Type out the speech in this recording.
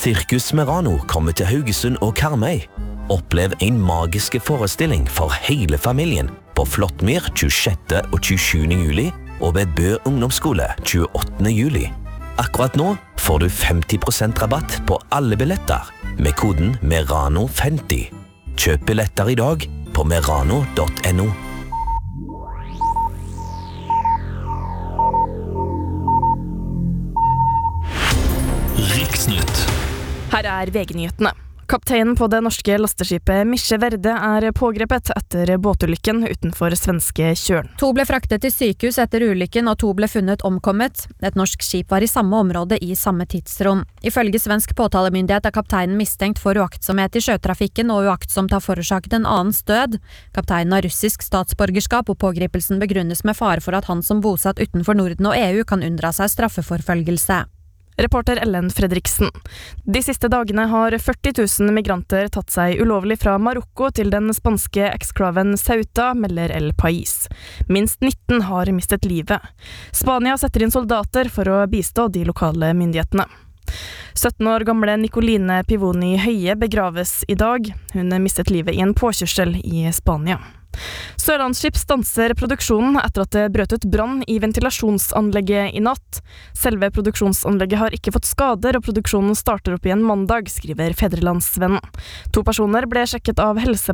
Sirkus Merano kommer til Haugesund og Karmøy. Opplev en magiske forestilling for hele familien på Flåttmyr 26. og 27. juli og ved Bø ungdomsskole 28. juli. Akkurat nå får du 50% rabatt på alle billetter med koden MERANO50. Kjøp billetter i dag på merano.no. Riksnytt. Her VG-nyhetene. Kapteinen på det norske lasteskipet Misje Verde pågrepet etter båtulykken utenfor svenske Kjørn. 2 ble fraktet til sykehus etter ulykken, og 2 ble funnet omkommet. Et norsk skip var i samme område i samme tidsrom. Ifølge svensk påtalemyndighet kapteinen mistenkt for uaktsomhet i sjøtrafikken og uaktsomt har forårsaket en annens død. Kapteinen har russisk statsborgerskap, og pågripelsen begrunnes med fare for at han som bosatt utenfor Norden og EU kan unndra seg straffeforfølgelse. Reporter Ellen Fredriksen. De siste dagene har 40 000 migranter tatt seg ulovlig fra Marokko til den spanske eksklaven Ceuta, melder El País. Minst 19 har mistet livet. Spania setter inn soldater for å bistå de lokale myndighetene. 17 år gamle Nicoline Pivoni Høie begraves i dag. Hun mistet livet i en påkjørsel i Spania. Sørlandsskip stanser produksjonen etter at det brøt ut brann i ventilasjonsanlegget i natt. Selve produksjonsanlegget har ikke fått skader, og produksjonen starter opp igjen mandag, skriver Fedrelandsvennen. 2 personer ble sjekket av